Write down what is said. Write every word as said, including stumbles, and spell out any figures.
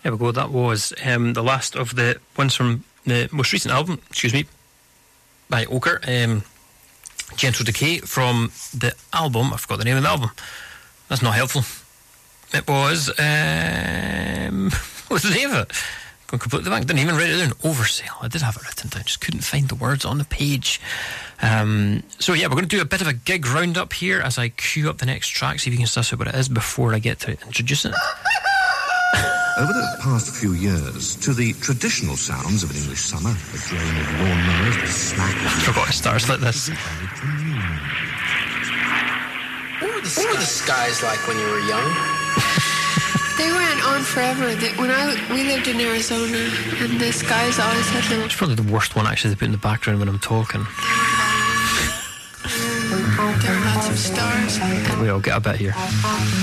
There we go. That was um, the last of the ones from the most recent album, excuse me, by Ochre, um, Gentle Decay, from the album. I forgot the name of the album. That's not helpful. It was um, what was the name of it? Gone completely blank. Didn't even write it down. Oversale. I did have it written down, just couldn't find the words on the page. Um, so yeah, we're going to do a bit of a gig roundup here as I queue up the next track, see if you can suss out what it is before I get to introduce it. Over the past few years, to the traditional sounds of an English summer, the drone of lawnmowers, the smack of... I forgot it starts like this. What were the, what were the skies like when you were young? They went on forever. They, when I we lived in Arizona, and the skies always had little... It's probably the worst one actually to put in the background when I'm talking. There were lots of stars. We'll get a bit here.